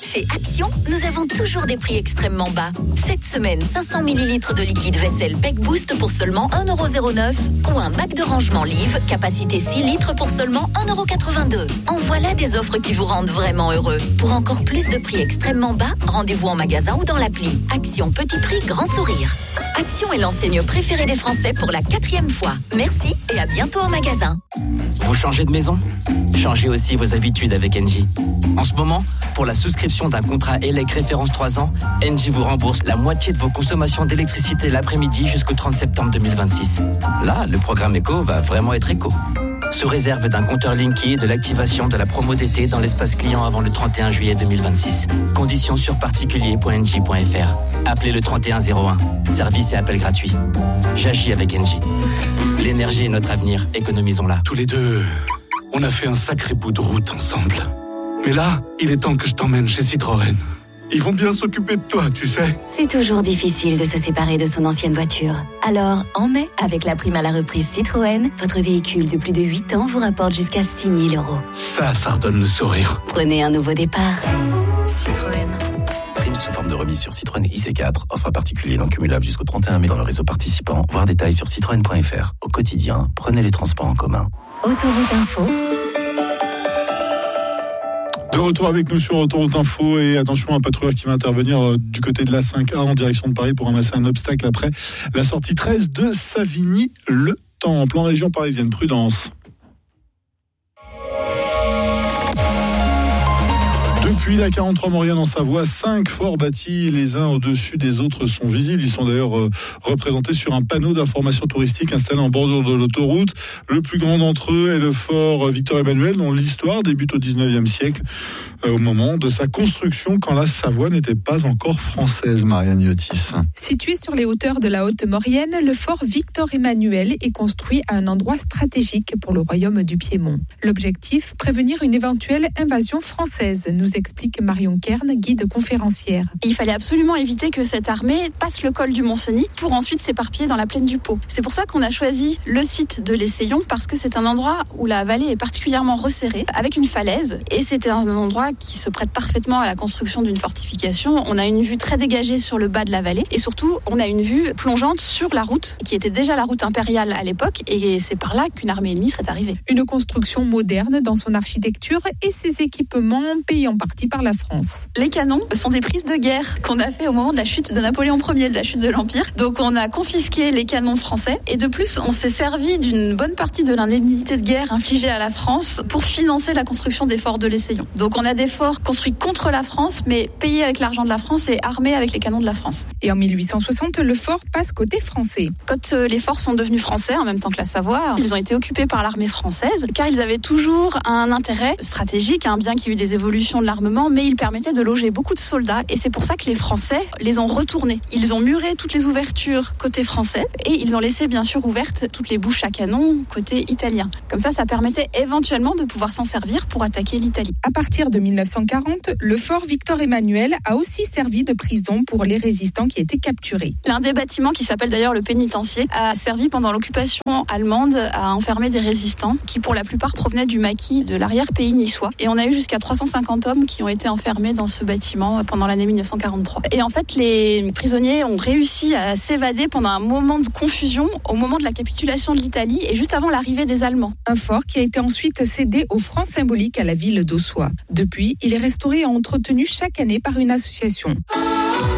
Chez Action, nous avons toujours des prix extrêmement bas. Cette semaine, 500 ml de liquide vaisselle Peck Boost pour seulement 1,09€ ou un bac de rangement Live, capacité 6 litres pour seulement 1,82€. En voilà des offres qui vous rendent vraiment heureux. Pour encore plus de prix extrêmement bas, rendez-vous en magasin ou dans l'appli. Action petit prix, grand sourire. Action est l'enseigne préférée des Français pour la 4e fois. Merci et à bientôt en magasin. Vous changez de maison ? Changez aussi vos habitudes avec Engie. En ce moment, pour la souscription d'un contrat ELEC référence 3 ans, Engie vous rembourse la moitié de vos consommations d'électricité l'après-midi jusqu'au 30 septembre 2026. Là, le programme Eco va vraiment être éco. Sous réserve d'un compteur Linky et de l'activation de la promo d'été dans l'espace client avant le 31 juillet 2026. Conditions sur particulier.engie.fr. Appelez le 3101. Service et appel gratuit. J'agis avec Engie. L'énergie est notre avenir. Économisons-la. Tous les deux, on a fait un sacré bout de route ensemble. Mais là, il est temps que je t'emmène chez Citroën. Ils vont bien s'occuper de toi, tu sais. C'est toujours difficile de se séparer de son ancienne voiture. Alors, en mai, avec la prime à la reprise Citroën, votre véhicule de plus de 8 ans vous rapporte jusqu'à 6 000 €. Ça redonne le sourire. Prenez un nouveau départ. Citroën. Prime sous forme de remise sur Citroën IC4. Offre à particulier non cumulable jusqu'au 31 mai dans le réseau participant. Voir détails sur citroën.fr. Au quotidien, prenez les transports en commun. Autoroute Info. De retour avec nous sur Autoroute Info et attention, un patrouilleur qui va intervenir du côté de la 5A en direction de Paris pour ramasser un obstacle après la sortie 13 de Savigny-le-Temple en région parisienne. Prudence. Depuis la 43 Maurienne en Savoie, 5 forts bâtis les uns au-dessus des autres sont visibles. Ils sont d'ailleurs représentés sur un panneau d'information touristique installé en bordure de l'autoroute. Le plus grand d'entre eux est le fort Victor-Emmanuel, dont l'histoire débute au 19e siècle, au moment de sa construction, quand la Savoie n'était pas encore française. Marianne Yotis. Situé sur les hauteurs de la Haute-Maurienne, le fort Victor-Emmanuel est construit à un endroit stratégique pour le royaume du Piémont. L'objectif, prévenir une éventuelle invasion française, nous explique Marion Kern, guide conférencière. Il fallait absolument éviter que cette armée passe le col du Mont-Cenis pour ensuite s'éparpiller dans la plaine du Pô. C'est pour ça qu'on a choisi le site de l'Essaillon, parce que c'est un endroit où la vallée est particulièrement resserrée, avec une falaise, et c'était un endroit qui se prête parfaitement à la construction d'une fortification. On a une vue très dégagée sur le bas de la vallée, et surtout, on a une vue plongeante sur la route, qui était déjà la route impériale à l'époque, et c'est par là qu'une armée ennemie serait arrivée. Une construction moderne dans son architecture et ses équipements payés en partie par la France. Les canons sont des prises de guerre qu'on a fait au moment de la chute de Napoléon Ier, de la chute de l'Empire. Donc on a confisqué les canons français et de plus on s'est servi d'une bonne partie de l'indemnité de guerre infligée à la France pour financer la construction des forts de l'Essaillon. Donc on a des forts construits contre la France mais payés avec l'argent de la France et armés avec les canons de la France. Et en 1860, le fort passe côté français. Quand les forts sont devenus français en même temps que la Savoie, ils ont été occupés par l'armée française car ils avaient toujours un intérêt stratégique, bien qu'il y ait eu des évolutions de l'armement, mais ils permettaient de loger beaucoup de soldats et c'est pour ça que les Français les ont retournés. Ils ont muré toutes les ouvertures côté français et ils ont laissé bien sûr ouvertes toutes les bouches à canon côté italien. Comme ça permettait éventuellement de pouvoir s'en servir pour attaquer l'Italie. À partir de 1940, le fort Victor-Emmanuel a aussi servi de prison pour les résistants qui étaient capturés. L'un des bâtiments, qui s'appelle d'ailleurs le pénitencier, a servi pendant l'occupation allemande à enfermer des résistants qui pour la plupart provenaient du maquis de l'arrière-pays niçois. Et on a eu jusqu'à 350 hommes qui ont été enfermés dans ce bâtiment pendant l'année 1943. Et en fait, les prisonniers ont réussi à s'évader pendant un moment de confusion au moment de la capitulation de l'Italie et juste avant l'arrivée des Allemands. Un fort qui a été ensuite cédé aux francs symboliques à la ville d'Ossois. Depuis, il est restauré et entretenu chaque année par une association.